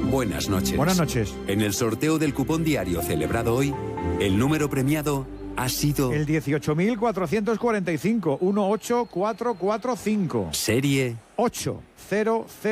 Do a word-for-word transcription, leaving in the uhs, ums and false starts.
Buenas noches. Buenas noches. En el sorteo del cupón diario celebrado hoy, el número premiado ha sido... El dieciocho mil cuatrocientos cuarenta y cinco, uno ocho cuatro cuatro cinco. Serie... ocho cero cero.